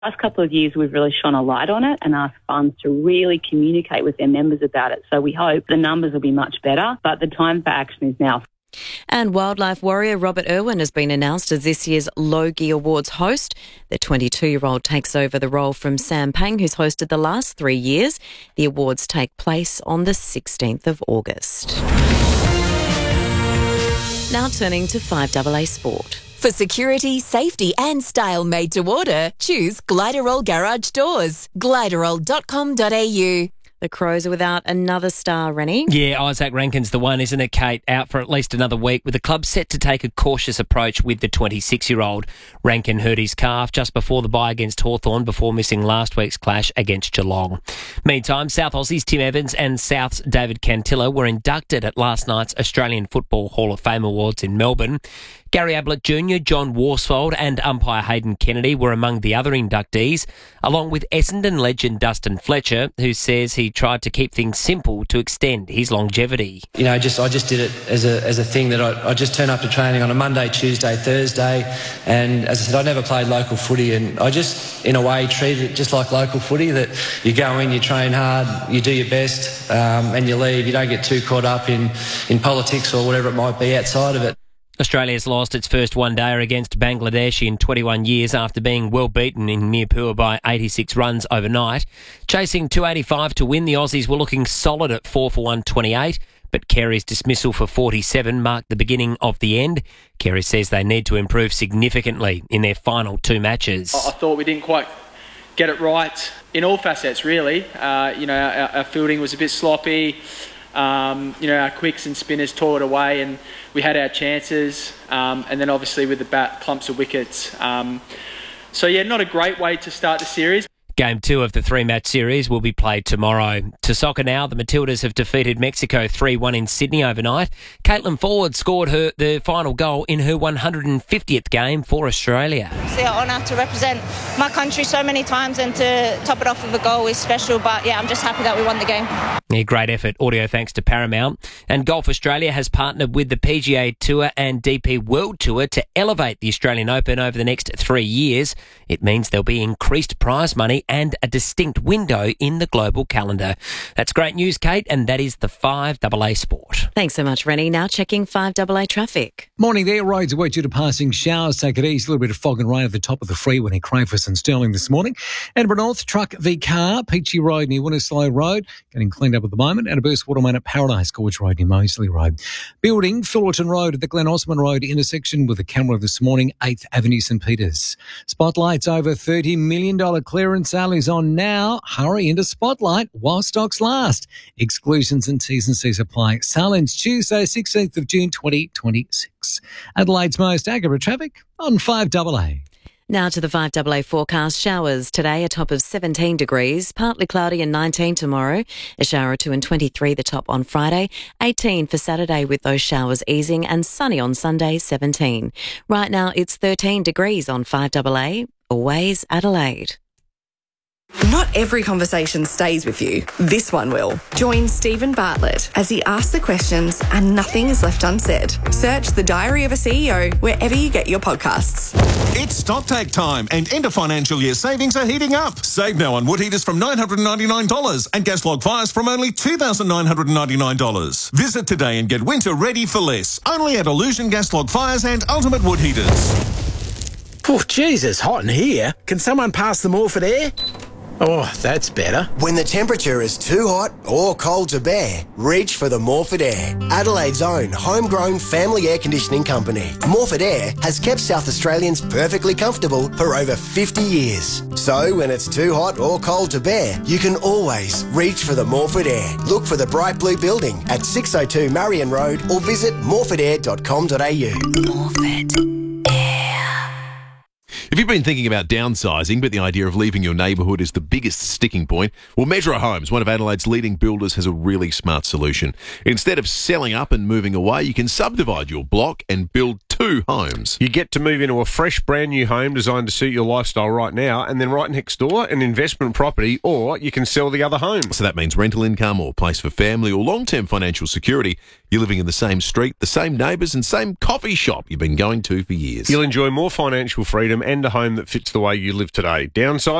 Last couple of years, we've really shone a light on it and asked funds to really communicate with their members about it. So we hope the numbers will be much better, but the time for action is now. And wildlife warrior Robert Irwin has been announced as this year's Logie Awards host. The 22-year-old takes over the role from Sam Pang, who's hosted the last 3 years. The awards take place on the 16th of August. Now turning to 5AA Sport. For security, safety and style made to order, choose Gliderol Garage Doors. Gliderol.com.au. The Crows are without another star, Rennie. Yeah, Isaac Rankin's the one, isn't it, Kate? Out for at least another week, with the club set to take a cautious approach with the 26-year-old. Rankin hurt his calf just before the bye against Hawthorn before missing last week's clash against Geelong. Meantime, South Aussies Tim Evans and South's David Cantillo were inducted at last night's Australian Football Hall of Fame Awards in Melbourne. Gary Ablett Jr., John Worsfold and umpire Hayden Kennedy were among the other inductees, along with Essendon legend Dustin Fletcher, who says he tried to keep things simple to extend his longevity. You know, I just did it as a thing that I just turn up to training on a Monday, Tuesday, Thursday, and as I said, I never played local footy, and I just, in a way, treated it just like local footy, that you go in, you train hard, you do your best, and you leave. You don't get too caught up in politics or whatever it might be outside of it. Australia's lost its first one-dayer against Bangladesh in 21 years after being well beaten in Mirpur by 86 runs overnight. Chasing 285 to win, the Aussies were looking solid at 4-for-128, but Carey's dismissal for 47 marked the beginning of the end. Carey says they need to improve significantly in their final two matches. I thought we didn't quite get it right in all facets, really. Our fielding was a bit sloppy. Our quicks and spinners tore it away, and we had our chances, and then obviously with the bat, clumps of wickets. Not a great way to start the series. Game 2 of the three-match series will be played tomorrow. To soccer now, the Matildas have defeated Mexico 3-1 in Sydney overnight. Caitlin Forward scored the final goal in her 150th game for Australia. It's an honour to represent my country so many times, and to top it off with a goal is special, but I'm just happy that we won the game. Yeah, great effort. Audio thanks to Paramount. And Golf Australia has partnered with the PGA Tour and DP World Tour to elevate the Australian Open over the next 3 years. It means there'll be increased prize money and a distinct window in the global calendar. That's great news, Kate, and that is the 5AA Sport. Thanks so much, Rennie. Now checking 5AA traffic. Morning there. Roads await due to passing showers. Take it easy. A little bit of fog and rain at the top of the freeway in Crayfus and Stirling this morning. Edinburgh North, truck v car, Peachy Road near Winterslow Road, getting cleaned up at the moment. And a burst water main at Paradise Gorge Road near Moseley Road. Building Fullerton Road at the Glen Osmond Road intersection with a camera this morning, 8th Avenue St Peters. Spotlight's over $30 million clearance sale is on now. Hurry into Spotlight while stocks last. Exclusions and T's and C's apply. Sale ends Tuesday, 16th of June 2026. Adelaide's most accurate traffic on 5AA. Now to the 5AA forecast. Showers today, a top of 17 degrees, partly cloudy and 19 tomorrow. A shower or two and 23 the top on Friday, 18 for Saturday with those showers easing, and sunny on Sunday, 17. Right now it's 13 degrees on 5AA. Always Adelaide. Not every conversation stays with you. This one will. Join Stephen Bartlett as he asks the questions and nothing is left unsaid. Search The Diary of a CEO wherever you get your podcasts. It's StockTake time, and end of financial year savings are heating up. Save now on wood heaters from $999 and gas log fires from only $2,999. Visit today and get winter ready for less. Only at Illusion Gas Log Fires and Ultimate Wood Heaters. Oh, Jesus, hot in here. Can someone pass the Morford air? Oh, that's better. When the temperature is too hot or cold to bear, reach for the Morford Air, Adelaide's own homegrown family air conditioning company. Morford Air has kept South Australians perfectly comfortable for over 50 years. So when it's too hot or cold to bear, you can always reach for the Morford Air. Look for the bright blue building at 602 Marion Road or visit morfordair.com.au. Morford. If you've been thinking about downsizing, but the idea of leaving your neighbourhood is the biggest sticking point, well, Measure Homes, one of Adelaide's leading builders, has a really smart solution. Instead of selling up and moving away, you can subdivide your block and build 2 homes. You get to move into a fresh, brand new home designed to suit your lifestyle right now, and then right next door, an investment property, or you can sell the other home. So that means rental income or place for family or long-term financial security. You're living in the same street, the same neighbours and same coffee shop you've been going to for years. You'll enjoy more financial freedom and a home home that fits the way you live today. Downside?